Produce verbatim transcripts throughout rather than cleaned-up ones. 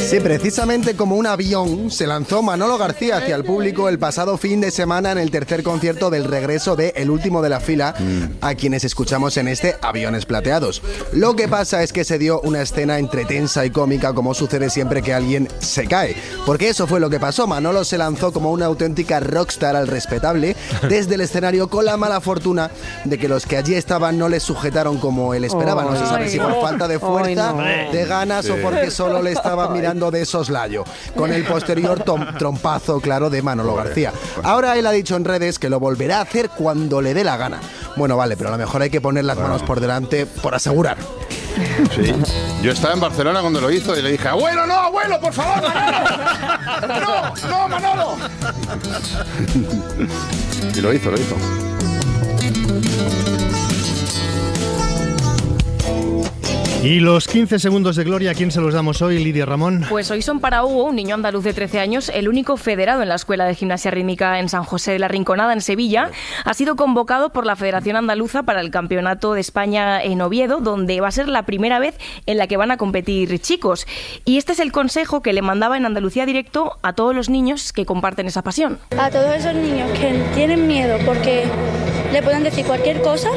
Sí, precisamente como un avión se lanzó Manolo García hacia el público el pasado fin de semana en el tercer concierto del regreso de El Último de la Fila, a quienes escuchamos en este Aviones Plateados. Lo que pasa es que se dio una escena entre tensa y cómica, como sucede siempre que alguien se cae. Porque eso fue lo que pasó. Manolo se lanzó como una auténtica rockstar al respetable desde el escenario, con la mala fortuna de que los que allí estaban no le sujetaron como él esperaba. No se sabe si por falta de fuerza, de ganas, o porque solo le estaban mirando de soslayo, con el posterior tom- trompazo, claro, de Manolo García. Ahora él ha dicho en redes que lo volverá a hacer cuando le dé la gana. Bueno, vale, pero a lo mejor hay que poner las manos por delante por asegurar. Sí. Yo estaba en Barcelona cuando lo hizo y le dije: ¡abuelo, no, abuelo, por favor, Manolo! ¡No, no, Manolo! Y lo hizo, lo hizo. Y los quince segundos de gloria, ¿a quién se los damos hoy, Lidia Ramón? Pues hoy son para Hugo, un niño andaluz de trece años, el único federado en la Escuela de Gimnasia Rítmica en San José de la Rinconada, en Sevilla. Ha sido convocado por la Federación Andaluza para el Campeonato de España en Oviedo, donde va a ser la primera vez en la que van a competir chicos. Y este es el consejo que le mandaba en Andalucía Directo a todos los niños que comparten esa pasión. A todos esos niños que tienen miedo porque le pueden decir cualquier cosa,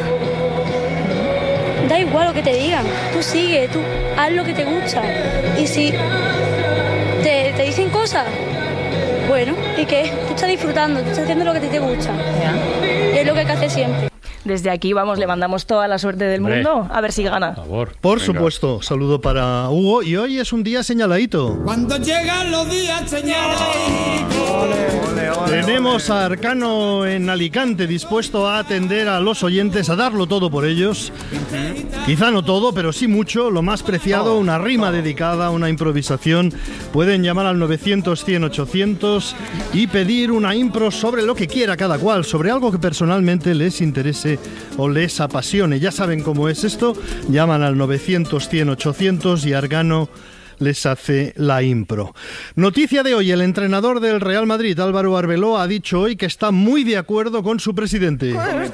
da igual lo que te digan, tú sigue, tú haz lo que te gusta. Y si te, te dicen cosas, bueno, ¿y qué? Tú estás disfrutando, tú estás haciendo lo que te, te gusta. Y es lo que hay que hacer siempre. Desde aquí, vamos, le mandamos toda la suerte del Hombre, mundo, a ver si gana. Por favor. Por Venga. supuesto, saludo para Hugo, y hoy es un día señaladito. Cuando llegan los días señaladitos. Ole, ole, ole, Tenemos a Arcano en Alicante, dispuesto a atender a los oyentes, a darlo todo por ellos. Uh-huh. Quizá no todo, pero sí mucho, lo más preciado, oh, una rima oh. dedicada, una improvisación. Pueden llamar al novecientos, cien, ochocientos y pedir una impro sobre lo que quiera cada cual, sobre algo que personalmente les interese o les apasione. Ya saben cómo es esto, llaman al novecientos, cien, ochocientos y Arcano les hace la impro. Noticia de hoy: el entrenador del Real Madrid, Álvaro Arbeloa, ha dicho hoy que está muy de acuerdo con su presidente.